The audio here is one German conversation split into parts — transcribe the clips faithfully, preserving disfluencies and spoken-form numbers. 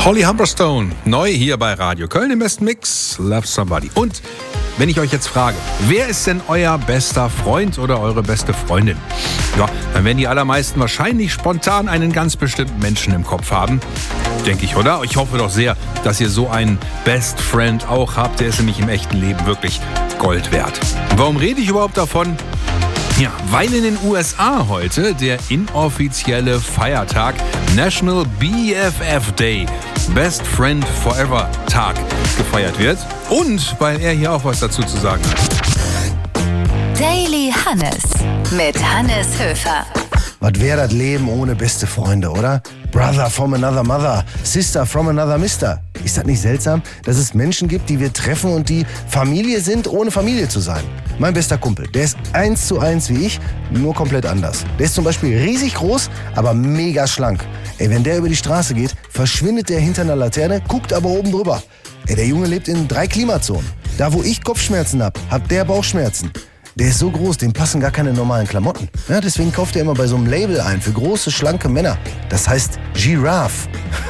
Holly Humberstone, neu hier bei Radio Köln im besten Mix, Love Somebody. Und wenn ich euch jetzt frage, wer ist denn euer bester Freund oder eure beste Freundin? Ja, dann werden die allermeisten wahrscheinlich spontan einen ganz bestimmten Menschen im Kopf haben. Denke ich, oder? Ich hoffe doch sehr, dass ihr so einen Best Friend auch habt. Der ist nämlich im echten Leben wirklich Gold wert. Und warum rede ich überhaupt davon? Ja, weil in den U S A heute der inoffizielle Feiertag National B F F Day, Best Friend Forever Tag, gefeiert wird. Und weil er hier auch was dazu zu sagen hat. Daily Hannes mit Hannes Höfer. Was wäre das Leben ohne beste Freunde, oder? Brother from another mother, Sister from another mister. Ist das nicht seltsam, dass es Menschen gibt, die wir treffen und die Familie sind, ohne Familie zu sein? Mein bester Kumpel, der ist eins zu eins wie ich, nur komplett anders. Der ist zum Beispiel riesig groß, aber mega schlank. Ey, wenn der über die Straße geht, verschwindet der hinter einer Laterne, guckt aber oben drüber. Ey, der Junge lebt in drei Klimazonen. Da, wo ich Kopfschmerzen hab, hat der Bauchschmerzen. Der ist so groß, dem passen gar keine normalen Klamotten. Ja, deswegen kauft er immer bei so einem Label ein für große, schlanke Männer. Das heißt Giraffe.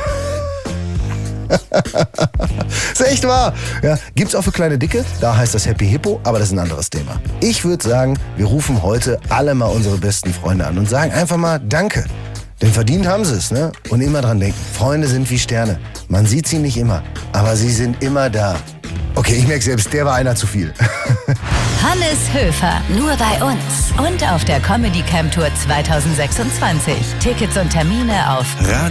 Ist echt wahr. Ja, gibt's auch für kleine Dicke, da heißt das Happy Hippo, aber das ist ein anderes Thema. Ich würde sagen, wir rufen heute alle mal unsere besten Freunde an und sagen einfach mal Danke. Denn verdient haben sie es, ne? Und immer dran denken, Freunde sind wie Sterne. Man sieht sie nicht immer, aber sie sind immer da. Okay, ich merke selbst, der war einer zu viel. Hannes Höfer, nur bei uns und auf der Comedy Camp Tour zwanzig sechsundzwanzig. Tickets und Termine auf Radio